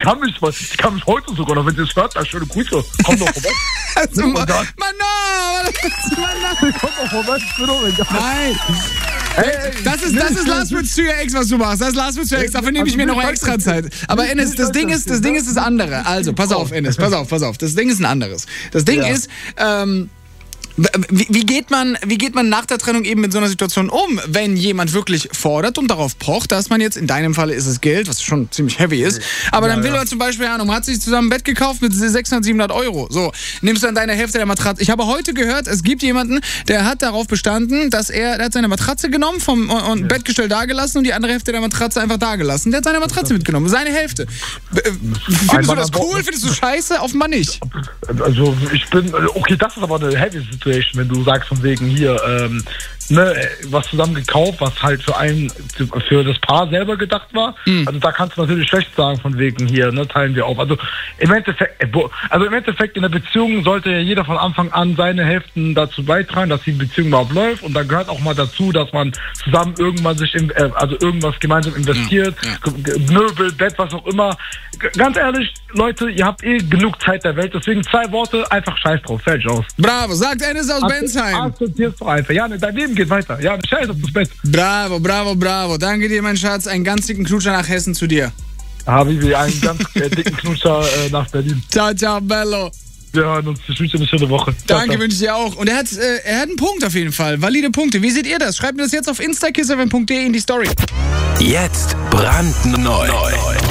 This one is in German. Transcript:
kann mich heute sogar noch, wenn sie es hört, dann schöne Grüße. Komm doch vorbei. Komm doch vorbei. Nein. Das ist Last Words to Your Ex, was du machst. Das ist Last Words to Your Ex. Dafür nehme ich mir noch extra Zeit. Aber Enes, das Ding ist das andere. Also, pass auf, Enes, pass auf. Das Ding ist ein anderes. Das Ding ist, wie geht man nach der Trennung eben mit so einer Situation um, wenn jemand wirklich fordert und darauf pocht, dass man jetzt, in deinem Falle ist es Geld, was schon ziemlich heavy ist, aber dann will er zum Beispiel, man hat sich zusammen ein Bett gekauft mit 600, 700 Euro. So, nimmst dann deine Hälfte der Matratze. Ich habe heute gehört, es gibt jemanden, der hat darauf bestanden, dass der hat seine Matratze genommen und Bettgestell dagelassen und die andere Hälfte der Matratze einfach dagelassen. Der hat seine Matratze mitgenommen, seine Hälfte. Findest du das cool? Findest du scheiße? Offenbar nicht. Also okay, das ist aber eine heavy Situation, wenn du sagst von wegen hier, was zusammen gekauft, was halt für das Paar selber gedacht war. Also da kannst du natürlich schlecht sagen von wegen hier, teilen wir auf. Also im Endeffekt in der Beziehung sollte ja jeder von Anfang an seine Hälften dazu beitragen, dass die Beziehung überhaupt läuft, und da gehört auch mal dazu, dass man zusammen irgendwann irgendwas gemeinsam investiert, Möbel, Bett, was auch immer. Ganz ehrlich, Leute, ihr habt genug Zeit der Welt, deswegen 2 Worte, einfach scheiß drauf, fertig aus. Bravo, sagt Enes aus Bensheim. Akzeptierst du einfach. Ja, dein Leben geht weiter. Ja, scheiß auf das Bett. Bravo. Danke dir, mein Schatz. Einen ganz dicken Knutscher nach Hessen zu dir. Habibi, einen ganz dicken Knutscher nach Berlin. Ciao, bello. Wir hören uns. Ich wünsche dir eine schöne Woche. Danke, wünsche ich dir auch. Und er hat einen Punkt auf jeden Fall. Valide Punkte. Wie seht ihr das? Schreibt mir das jetzt auf instakisserfm.de in die Story. Jetzt brandneu.